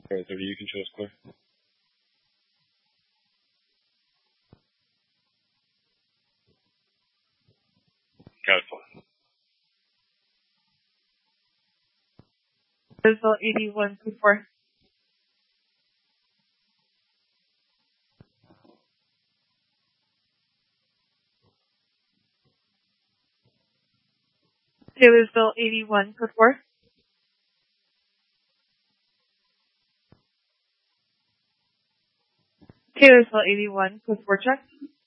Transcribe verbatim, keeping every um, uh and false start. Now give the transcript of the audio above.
Alright, thirty, you can show us clear. Got it, fine. Table eighty-one, code four. Taylorsville eighty-one, code four. Taylorsville eighty-one, code four check.